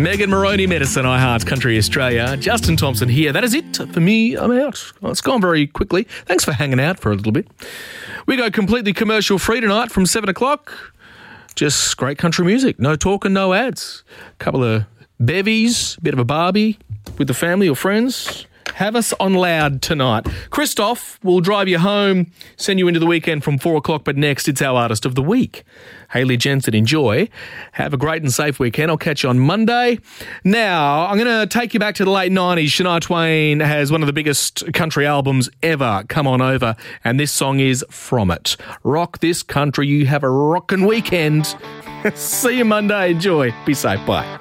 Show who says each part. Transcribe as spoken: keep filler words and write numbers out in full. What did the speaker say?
Speaker 1: Megan Moroney, Medicine, iHeart Country Australia. Justin Thompson here. That is it for me. I'm out. Well, it's gone very quickly. Thanks for hanging out for a little bit. We go completely commercial free tonight from seven o'clock. Just great country music. No talk and no ads. A couple of bevies, a bit of a barbie with the family or friends. Have us on loud tonight. Christoph will drive you home, send you into the weekend from four o'clock, but next it's our Artist of the Week. Hayley Jensen, enjoy. Have a great and safe weekend. I'll catch you on Monday. Now, I'm going to take you back to the late nineties. Shania Twain has one of the biggest country albums ever. Come on over. And this song is from it. Rock this country. You have a rockin' weekend. See you Monday. Enjoy. Be safe. Bye.